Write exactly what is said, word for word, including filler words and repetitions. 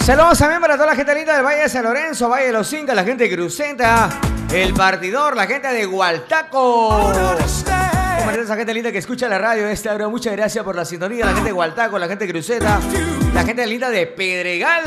Saludos también para toda la gente linda del Valle de San Lorenzo, Valle de los Incas, la gente de Cruceta, El Partidor, la gente de Hualtaco. Como esa gente linda que escucha la radio esta hora, muchas gracias por la sintonía, la gente de Hualtaco, la gente de Cruceta, la gente linda de Pedregal.